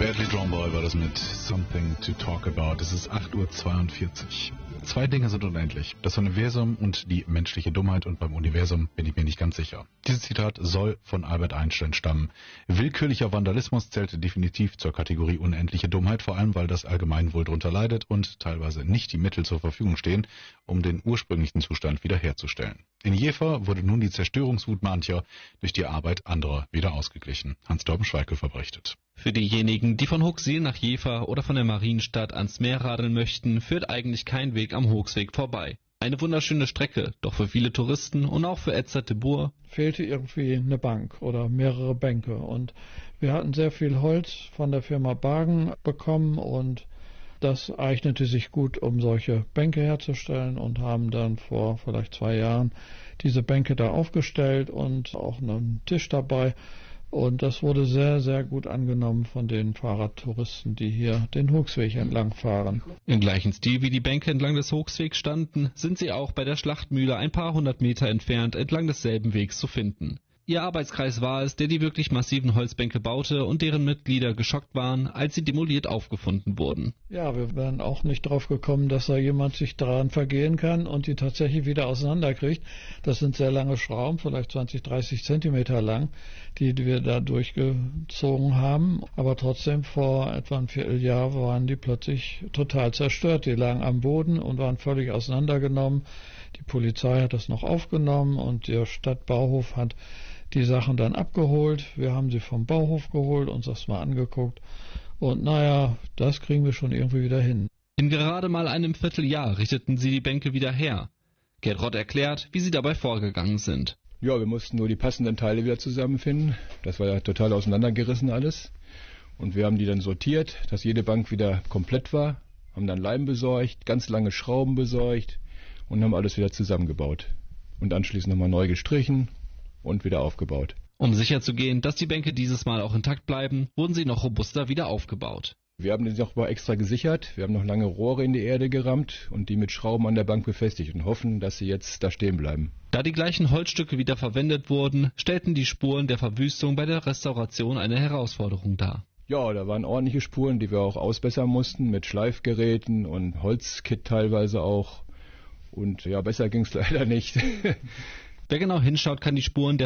Badly Drawn Boy war das mit Something to Talk About. Es ist 8:42 Uhr. Zwei Dinge sind unendlich. Das Universum und die menschliche Dummheit. Und beim Universum bin ich mir nicht ganz sicher. Dieses Zitat soll von Albert Einstein stammen. Willkürlicher Vandalismus zählt definitiv zur Kategorie unendliche Dummheit, vor allem weil das Allgemeinwohl darunter leidet und teilweise nicht die Mittel zur Verfügung stehen, um den ursprünglichen Zustand wiederherzustellen. In Jever wurde nun die Zerstörungswut mancher durch die Arbeit anderer wieder ausgeglichen. Hans-Torben Schweighöfer berichtet. Für diejenigen, die von Hooxil nach Jever oder von der Marienstadt ans Meer radeln möchten, führt eigentlich kein Weg am Hooxweg vorbei. Eine wunderschöne Strecke, doch für viele Touristen und auch für Edzard de Boer fehlte irgendwie eine Bank oder mehrere Bänke. Und wir hatten sehr viel Holz von der Firma Bargen bekommen und das eignete sich gut, um solche Bänke herzustellen, und haben dann vor vielleicht 2 Jahren diese Bänke da aufgestellt und auch einen Tisch dabei. Und das wurde sehr, sehr gut angenommen von den Fahrradtouristen, die hier den Hooxweg entlang fahren. Im gleichen Stil wie die Bänke entlang des Hooxwegs standen, sind sie auch bei der Schlachtmühle ein paar hundert Meter entfernt entlang desselben Wegs zu finden. Ihr Arbeitskreis war es, der die wirklich massiven Holzbänke baute und deren Mitglieder geschockt waren, als sie demoliert aufgefunden wurden. Ja, wir wären auch nicht drauf gekommen, dass da jemand sich daran vergehen kann und die tatsächlich wieder auseinanderkriegt. Das sind sehr lange Schrauben, vielleicht 20, 30 Zentimeter lang, die wir da durchgezogen haben. Aber trotzdem, vor etwa ein Vierteljahr waren die plötzlich total zerstört. Die lagen am Boden und waren völlig auseinandergenommen. Die Polizei hat das noch aufgenommen und der Stadtbauhof hat die Sachen dann abgeholt. Wir haben sie vom Bauhof geholt, uns das mal angeguckt. Und naja, das kriegen wir schon irgendwie wieder hin. In gerade mal einem Vierteljahr richteten sie die Bänke wieder her. Gerd Rott erklärt, wie sie dabei vorgegangen sind. Ja, wir mussten nur die passenden Teile wieder zusammenfinden. Das war ja total auseinandergerissen alles. Und wir haben die dann sortiert, dass jede Bank wieder komplett war. Haben dann Leim besorgt, ganz lange Schrauben besorgt und haben alles wieder zusammengebaut. Und anschließend nochmal neu gestrichen und wieder aufgebaut. Um sicherzugehen, dass die Bänke dieses Mal auch intakt bleiben, wurden sie noch robuster wieder aufgebaut. Wir haben die noch mal extra gesichert. Wir haben noch lange Rohre in die Erde gerammt und die mit Schrauben an der Bank befestigt und hoffen, dass sie jetzt da stehen bleiben. Da die gleichen Holzstücke wieder verwendet wurden, stellten die Spuren der Verwüstung bei der Restauration eine Herausforderung dar. Ja, da waren ordentliche Spuren, die wir auch ausbessern mussten mit Schleifgeräten und Holzkit teilweise auch. Und ja, besser ging's leider nicht. Wer genau hinschaut, kann die Spuren der